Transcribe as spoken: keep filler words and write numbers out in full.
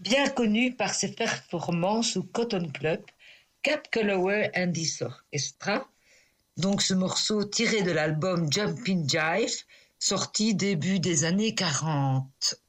bien connu par ses performances au Cotton Club, Cab Calloway and his Orchestra, donc ce morceau tiré de l'album Jumpin' Jive, sorti début des années quarante.